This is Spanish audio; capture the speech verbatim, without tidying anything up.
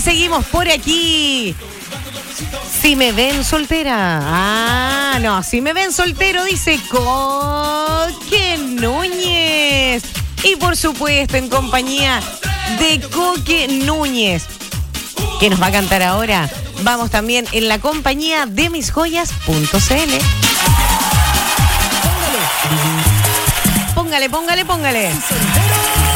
seguimos por aquí. Si me ven soltera. Ah, no, si me ven soltero, dice Coque Núñez. Y por supuesto, en compañía de Coque Núñez, que nos va a cantar ahora. Vamos también en la compañía de mis joyas punto c l. Póngale, póngale, póngale.